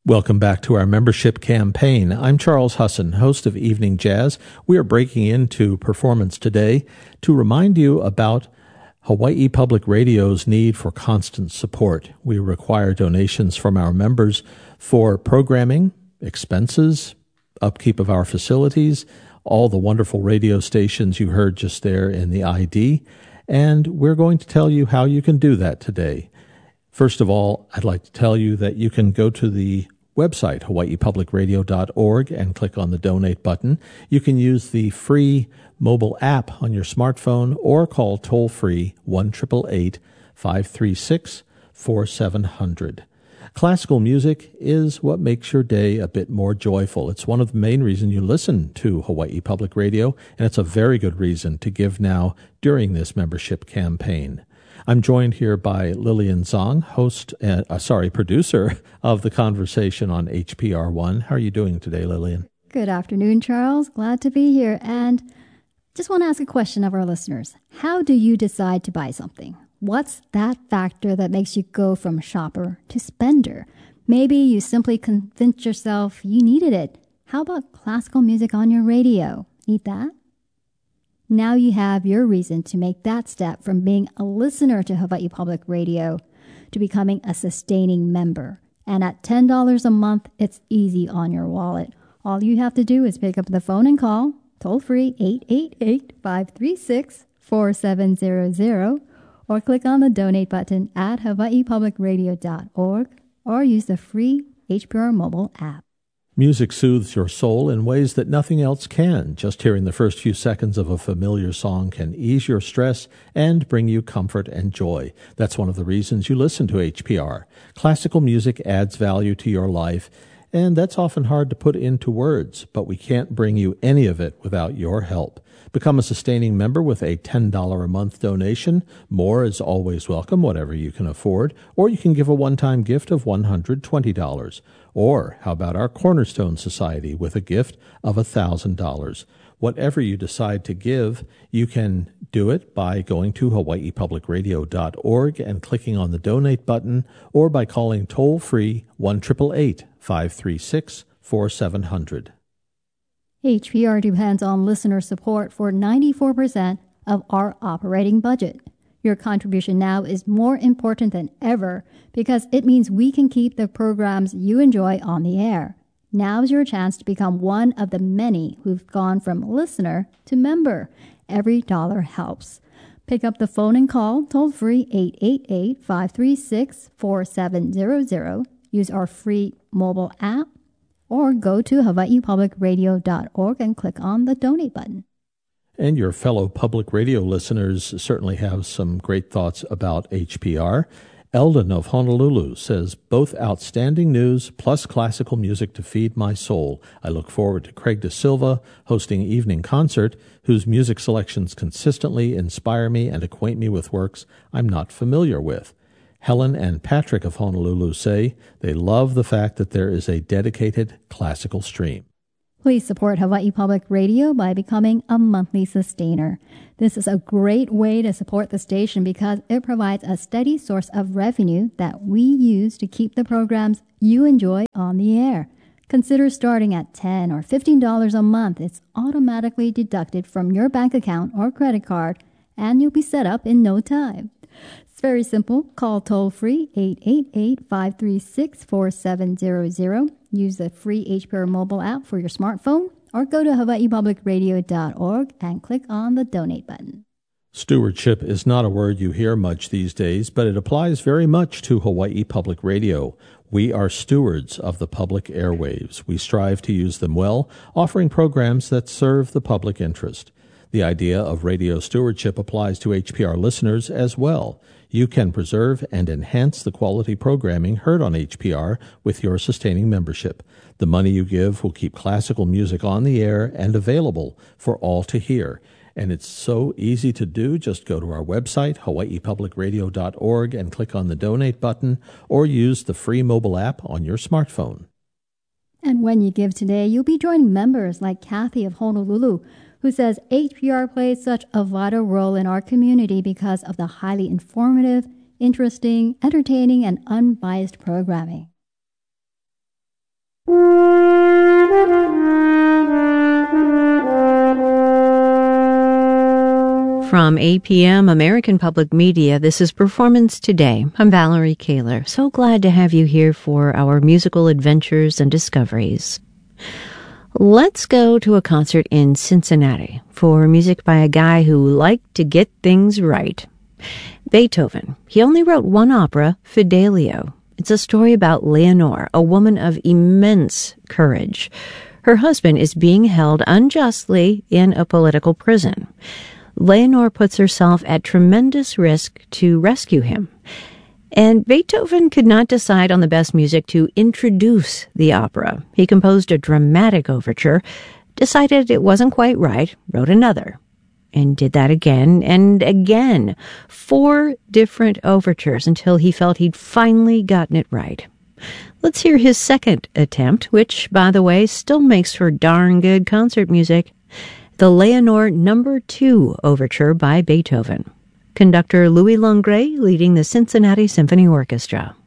Welcome back to our membership campaign. I'm Charles Husson, host of Evening Jazz. We are breaking into performance today to remind you about Hawaii Public Radio's need for constant support. We require donations from our members for programming, expenses, upkeep of our facilities, all the wonderful radio stations you heard just there in the ID, and we're going to tell you how you can do that today. First of all, I'd like to tell you that you can go to the website, hawaiipublicradio.org, and click on the donate button. You can use the free mobile app on your smartphone or call toll-free 1-888-536-4700. Classical music is what makes your day a bit more joyful. It's one of the main reasons you listen to Hawaii Public Radio, and it's a very good reason to give now during this membership campaign. I'm joined here by Lillian Zong, producer of The Conversation on HPR1. How are you doing today, Lillian? Good afternoon, Charles. Glad to be here. And just want to ask a question of our listeners. How do you decide to buy something? What's that factor that makes you go from shopper to spender? Maybe you simply convinced yourself you needed it. How about classical music on your radio? Need that? Now you have your reason to make that step from being a listener to Hawaii Public Radio to becoming a sustaining member. And at $10 a month, it's easy on your wallet. All you have to do is pick up the phone and call, toll-free 888-536-4700, or click on the donate button at hawaiipublicradio.org, or use the free HPR mobile app. Music soothes your soul in ways that nothing else can. Just hearing the first few seconds of a familiar song can ease your stress and bring you comfort and joy. That's one of the reasons you listen to HPR. Classical music adds value to your life, and that's often hard to put into words, but we can't bring you any of it without your help. Become a sustaining member with a $10 a month donation. More is always welcome, whatever you can afford, or you can give a one-time gift of $120. Or how about our Cornerstone Society with a gift of $1,000? Whatever you decide to give, you can do it by going to hawaiipublicradio.org and clicking on the donate button, or by calling toll-free 1-888-536-4700. HPR depends on listener support for 94% of our operating budget. Your contribution now is more important than ever because it means we can keep the programs you enjoy on the air. Now's your chance to become one of the many who've gone from listener to member. Every dollar helps. Pick up the phone and call toll-free 888-536-4700. Use our free mobile app, or go to hawaiipublicradio.org and click on the donate button. And your fellow public radio listeners certainly have some great thoughts about HPR. Eldon of Honolulu says, both outstanding news plus classical music to feed my soul. I look forward to Craig Da Silva hosting Evening Concert, whose music selections consistently inspire me and acquaint me with works I'm not familiar with. Helen and Patrick of Honolulu say they love the fact that there is a dedicated classical stream. Please support Hawaii Public Radio by becoming a monthly sustainer. This is a great way to support the station because it provides a steady source of revenue that we use to keep the programs you enjoy on the air. Consider starting at $10 or $15 a month. It's automatically deducted from your bank account or credit card, and you'll be set up in no time. It's very simple. Call toll-free 888-536-4700. Use the free HPR mobile app for your smartphone, or go to hawaiipublicradio.org and click on the donate button. Stewardship is not a word you hear much these days, but it applies very much to Hawaii Public Radio. We are stewards of the public airwaves. We strive to use them well, offering programs that serve the public interest. The idea of radio stewardship applies to HPR listeners as well. You can preserve and enhance the quality programming heard on HPR with your sustaining membership. The money you give will keep classical music on the air and available for all to hear. And it's so easy to do. Just go to our website, hawaiipublicradio.org, and click on the donate button, or use the free mobile app on your smartphone. And when you give today, you'll be joining members like Kathy of Honolulu, who says HPR plays such a vital role in our community because of the highly informative, interesting, entertaining, and unbiased programming. From APM American Public Media, this is Performance Today. I'm Valerie Kaler. So glad to have you here for our musical adventures and discoveries. Let's go to a concert in Cincinnati for music by a guy who liked to get things right. Beethoven. He only wrote one opera, Fidelio. It's a story about Leonore, a woman of immense courage. Her husband is being held unjustly in a political prison. Leonore puts herself at tremendous risk to rescue him. And Beethoven could not decide on the best music to introduce the opera. He composed a dramatic overture, decided it wasn't quite right, wrote another, and did that again and again. 4 different overtures until he felt he'd finally gotten it right. Let's hear his second attempt, which, by the way, still makes for darn good concert music. The Leonore No. 2 Overture by Beethoven. Conductor Louis Longret leading the Cincinnati Symphony Orchestra.